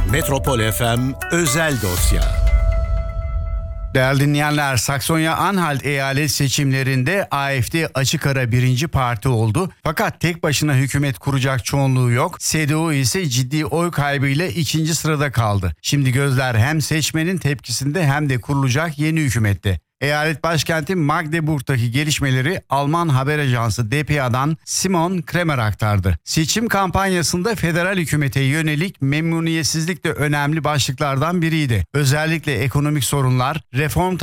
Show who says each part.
Speaker 1: Metropol FM özel dosya.
Speaker 2: Değerli dinleyenler, Saksonya-Anhalt eyalet seçimlerinde AfD açık ara birinci parti oldu. Fakat tek başına hükümet kuracak çoğunluğu yok. CDU ise ciddi oy kaybıyla ikinci sırada kaldı. Şimdi gözler hem seçmenin tepkisinde hem de kurulacak yeni hükümette. Eyalet başkenti Magdeburg'daki gelişmeleri Alman haber ajansı dpa'dan Simon Kremer aktardı. Seçim kampanyasında federal hükümete yönelik memnuniyetsizlik de önemli başlıklardan biriydi. Özellikle ekonomik sorunlar, reform